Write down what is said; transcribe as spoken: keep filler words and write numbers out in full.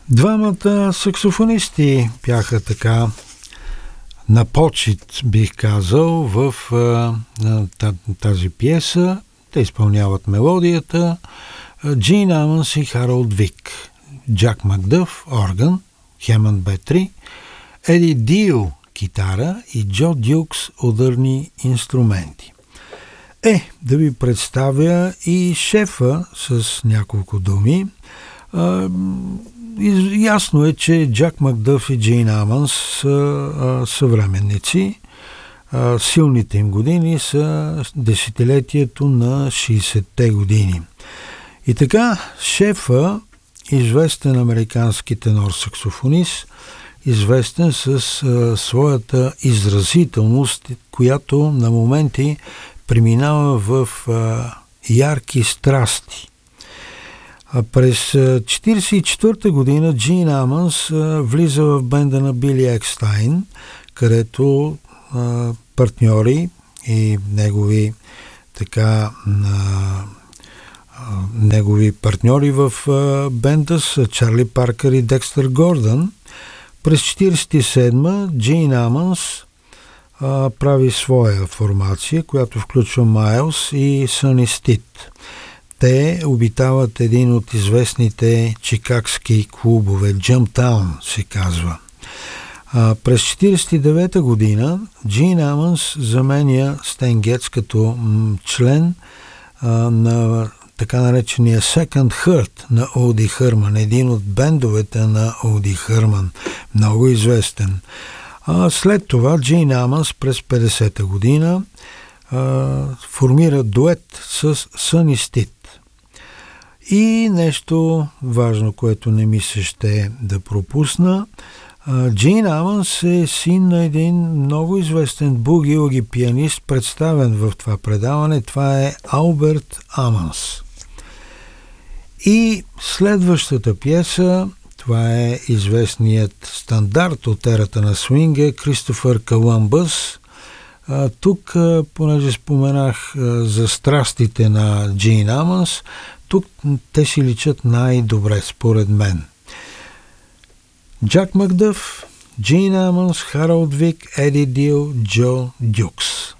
Двамата саксофонисти бяха така на почит, бих казал, в а, тази пиеса. Те изпълняват мелодията. Джин Амънс и Харолд Вик. Джак Макдъф, орган, Хемънд Б три, Еди Дил, китара и Джо Дюкс, ударни инструменти. Е, да ви представя и шефа с няколко думи. А, ясно е, че Джак Макдъф и Джин Амънс са а, съвременници. А, силните им години са десетилетието на шейсетте години. И така, шефа, известен американски тенор-саксофонист, известен с а, своята изразителност, която на моменти преминава в а, ярки страсти. А през четиридесет и четвърта година Джин Амънс а, влиза в бенда на Били Екстайн, където а, партньори и негови така а, а, негови партньори в а, бенда са Чарли Паркър и Декстър Гордън. През четиридесет и седма Джин Амънс а, прави своя формация, която включва Майлс и Съни Стит. Те обитават един от известните чикагски клубове, Джъмптаун се казва. А, през четиридесет и девета година Джин Амънс заменя Стен Гетц като м, член а, на така наречения Second Heart на Оуди Хърман, един от бендовете на Оуди Хърман, много известен. А след това Джин Амънс през петдесета година а, формира дует с Съни Стит. И нещо важно, което не ми се ще да пропусна. Джин Амънс е син на един много известен буги-уги пианист, представен в това предаване. Това е Алберт Амънс. И следващата пиеса, това е известният стандарт от ерата на свинга, Кристофър Колумбъс. А, тук, понеже споменах а, за страстите на Джин Амънс, тук те си личат най-добре, според мен. Джак Макдъф, Джин Амънс, Харолд Вик, Еди Дил, Джо Дюкс.